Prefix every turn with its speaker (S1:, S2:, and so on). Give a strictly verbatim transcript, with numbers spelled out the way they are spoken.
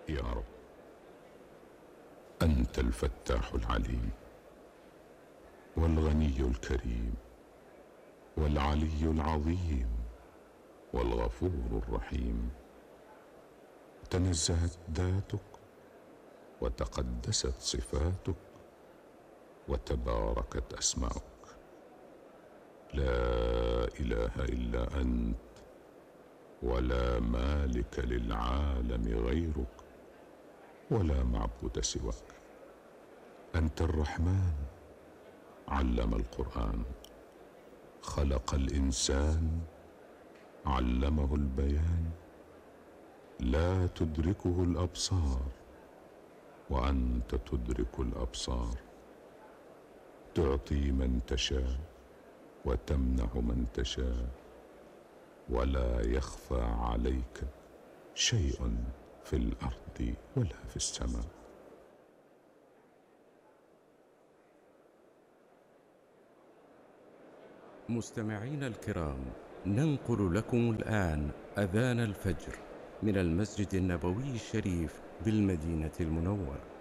S1: يا رب، أنت الفتاح العليم والغني الكريم والعلي العظيم والغفور الرحيم. تنزهت ذاتك وتقدست صفاتك وتباركت أسماؤك. لا إله إلا أنت، ولا مالك للعالم غيرك، ولا معبود سواك. أنت الرحمن علم القرآن، خلق الإنسان علمه البيان. لا تدركه الأبصار وأنت تدرك الأبصار. تعطي من تشاء وتمنع من تشاء، ولا يخفى عليك شيء في الأرض ولا في السماء.
S2: مستمعينا الكرام، ننقل لكم الآن أذان الفجر من المسجد النبوي الشريف بالمدينة المنورة.